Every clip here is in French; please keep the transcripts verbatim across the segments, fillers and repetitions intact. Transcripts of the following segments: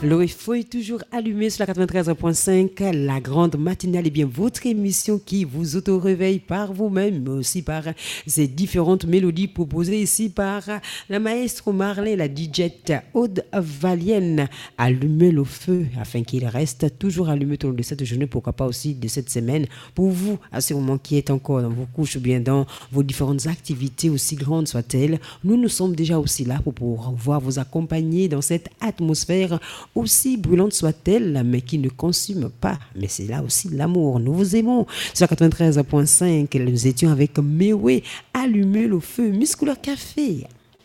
Le feu est toujours allumé sur la quatre-vingt-treize point cinq, la grande matinale, et bien votre émission qui vous auto-réveille par vous-même, mais aussi par ces différentes mélodies proposées ici par la maestro Marley, la D J Aude Valienne. Allumez le feu afin qu'il reste toujours allumé tout au long de cette journée, pourquoi pas aussi de cette semaine, pour vous, à ce moment qui est encore dans vos couches ou bien dans vos différentes activités, aussi grandes soient-elles. Nous, nous sommes déjà aussi là pour pouvoir vous accompagner dans cette atmosphère aussi brûlante soit-elle, mais qui ne consume pas. Mais c'est là aussi l'amour. Nous vous aimons. Sur quatre-vingt-treize point cinq, nous étions avec Mewé, allumer le feu, Miss Couleur Café.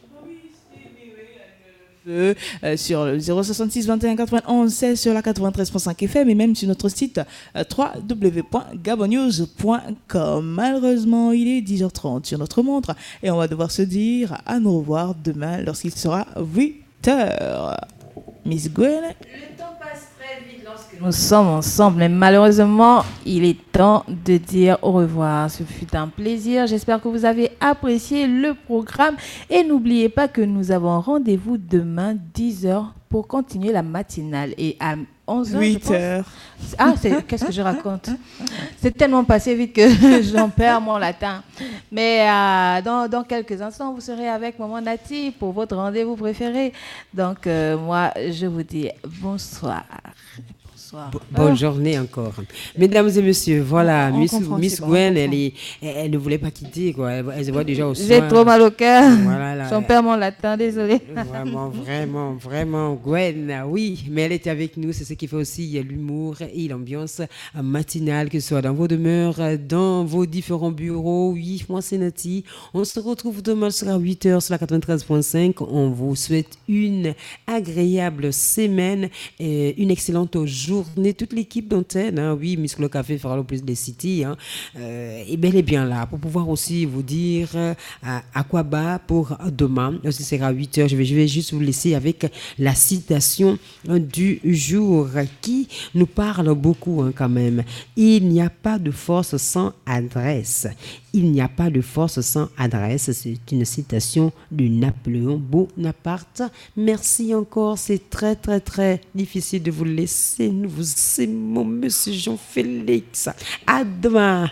Euh, sur le zéro soixante-six vingt et un quatre-vingt-onze seize sur la quatre-vingt-treize point cinq F M et même sur notre site euh, w w w point gabon news point com. Malheureusement, il est dix heures trente sur notre montre et on va devoir se dire à nous revoir demain lorsqu'il sera huit heures. Miss Gwen. Le temps passe très vite lorsque nous sommes ensemble, mais malheureusement, il est temps de dire au revoir. Ce fut un plaisir. J'espère que vous avez apprécié le programme. Et n'oubliez pas que nous avons rendez-vous demain dix heures pour continuer la matinale. Et à onze heures, huit heures. Ah, c'est, qu'est-ce que je raconte? C'est tellement passé vite que j'en perds mon latin. Mais euh, dans, dans quelques instants, vous serez avec Maman Nati pour votre rendez-vous préféré. Donc, euh, moi, je vous dis bonsoir. Bonsoir. Bo- bonne oh. journée encore. Mesdames et messieurs, voilà, on Miss, comprend, Miss bon, Gwen, elle, est, elle, elle ne voulait pas quitter, quoi. Elle, elle se voit déjà au soir. J'ai trop mal au cœur. Voilà, là, j'en perds mon latin, désolé. Vraiment, vraiment, vraiment, Gwen, oui, mais elle était avec nous, c'est ce qui fait aussi il y a l'humour et l'ambiance matinale, que ce soit dans vos demeures, dans vos différents bureaux. Oui, moi c'est Nati. On se retrouve demain, ce sera huit heures sur la quatre-vingt-treize point cinq. On vous souhaite une agréable semaine et une excellente journée. Toute l'équipe d'antenne, hein, oui, Miss Couleur Café fera le plus des cités, hein, euh, et bel et bien là, pour pouvoir aussi vous dire euh, à quoi bas pour demain. Ce sera huit heures. Je vais, je vais juste vous laisser avec la citation du jour qui nous parle beaucoup, hein, quand même. Il n'y a pas de force sans adresse. Il n'y a pas de force sans adresse. C'est une citation de Napoléon Bonaparte. Merci encore. C'est très, très, très difficile de vous laisser. Nous vous aimons, monsieur Jean-Félix. À demain.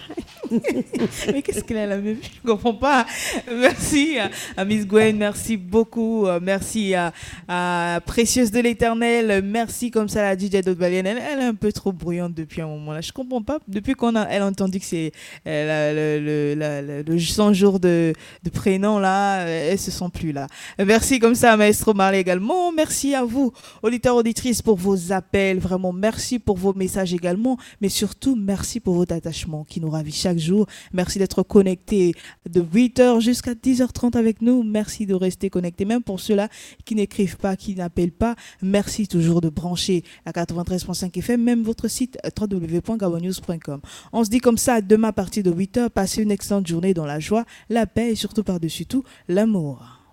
Mais qu'est-ce qu'elle a la même? Je ne comprends pas. Merci à, à Miss Gwen. Merci beaucoup. Merci à, à Précieuse de l'Éternel. Merci comme ça à la D J Aude Valienne. Elle, elle est un peu trop bruyante depuis un moment là. Je ne comprends pas. Depuis qu'on a elle a entendu que c'est euh, le, le La, la, le cent jours de, de prénom là, elles se sont plus là. Merci comme ça à Maestro Marley également. Merci à vous, auditeurs, auditrices, pour vos appels. Vraiment, merci pour vos messages également. Mais surtout, merci pour votre attachement qui nous ravit chaque jour. Merci d'être connectés de huit heures jusqu'à dix heures trente avec nous. Merci de rester connectés. Même pour ceux-là qui n'écrivent pas, qui n'appellent pas, merci toujours de brancher la quatre-vingt-treize point cinq F M, même votre site w w w point gabon news point com. On se dit comme ça, demain à partir de huit heures, passez une excellente journée dans la joie, la paix et surtout par-dessus tout, l'amour.